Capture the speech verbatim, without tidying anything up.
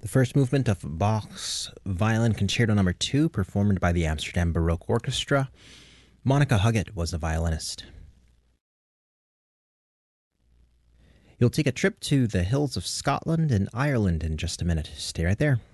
The first movement of Bach's Violin Concerto Number two, performed by the Amsterdam Baroque Orchestra. Monica Huggett was the violinist. You'll take a trip to the hills of Scotland and Ireland in just a minute. Stay right there.